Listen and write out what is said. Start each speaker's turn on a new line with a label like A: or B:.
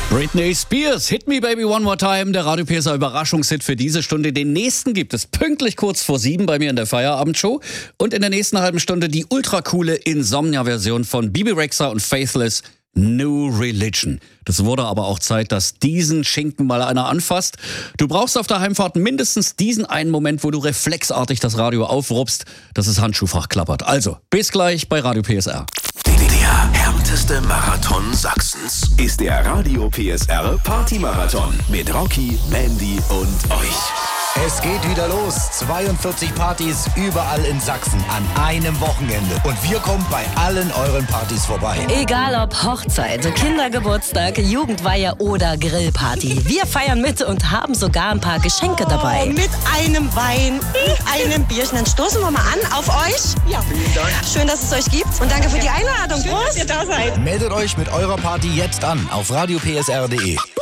A: Britney Spears, Hit Me Baby One More Time, der Radio PSR Überraschungshit für diese Stunde. Den nächsten gibt es pünktlich kurz vor 7 bei mir in der Feierabendshow. Und in der nächsten halben Stunde die ultra-coole Insomnia-Version von Bebe Rexha und Faithless, New Religion. Das wurde aber auch Zeit, dass diesen Schinken mal einer anfasst. Du brauchst auf der Heimfahrt mindestens diesen einen Moment, wo du reflexartig das Radio aufruppst, dass das Handschuhfach klappert. Also, bis gleich bei Radio PSR.
B: Der härteste Marathon Sachsens ist der Radio PSR Partymarathon mit Rocky, Mandy und euch.
C: Es geht wieder los. 42 Partys überall in Sachsen an einem Wochenende. Und wir kommen bei allen euren Partys vorbei.
D: Egal ob Hochzeit, Kindergeburtstag, Jugendweihe oder Grillparty. Wir feiern mit und haben sogar ein paar Geschenke dabei.
E: Mit einem Wein und einem Bierchen. Dann stoßen wir mal an auf euch. Ja, vielen Dank. Schön, dass es euch gibt. Und danke für die Einladung. Prost, dass ihr da seid.
C: Meldet euch mit eurer Party jetzt an auf radiopsr.de.